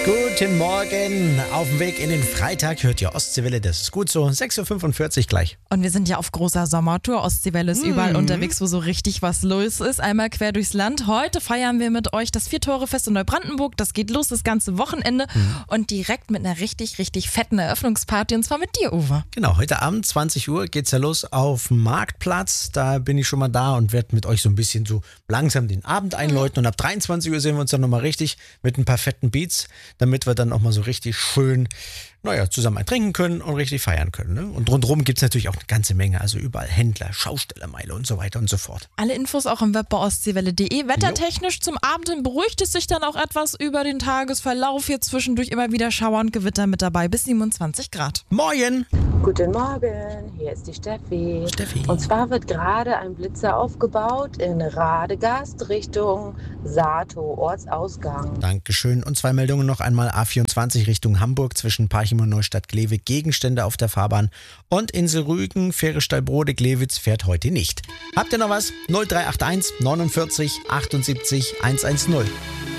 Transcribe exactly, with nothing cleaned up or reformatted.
Guten Morgen, auf dem Weg in den Freitag hört ihr Ostseewelle, das ist gut so, sechs Uhr fünfundvierzig gleich. Und wir sind ja auf großer Sommertour, Ostseewelle ist Mhm. überall unterwegs, wo so richtig was los ist, einmal quer durchs Land. Heute feiern wir mit euch das Vier-Tore-Fest in Neubrandenburg, das geht los das ganze Wochenende und direkt mit einer richtig, richtig fetten Eröffnungsparty und zwar mit dir, Uwe. Genau, heute Abend zwanzig Uhr geht's ja los auf dem Marktplatz, da bin ich schon mal da und werde mit euch so ein bisschen so langsam den Abend einläuten und ab dreiundzwanzig Uhr sehen wir uns dann nochmal richtig mit ein paar fetten Beats, damit wir dann auch mal so richtig schön, naja, zusammen trinken können und richtig feiern können. Ne? Und rundherum gibt es natürlich auch eine ganze Menge, also überall Händler, Schaustellermeile und so weiter und so fort. Alle Infos auch im Web bei ostseewelle punkt de. Wettertechnisch zum Abend hin beruhigt es sich dann auch etwas über den Tagesverlauf. Hier zwischendurch immer wieder Schauer und Gewitter mit dabei bis siebenundzwanzig Grad. Moin! Guten Morgen, hier ist die Steffi. Steffi. Und zwar wird gerade ein Blitzer aufgebaut in Radegast Richtung Sato, Ortsausgang. Dankeschön. Und zwei Meldungen noch einmal. A vierundzwanzig Richtung Hamburg zwischen Parchim und Neustadt-Glewe. Gegenstände auf der Fahrbahn. Und Insel Rügen, Fähre Stallbrode-Glewitz fährt heute nicht. Habt ihr noch was? null drei acht eins neunundvierzig achtundsiebzig hundertzehn.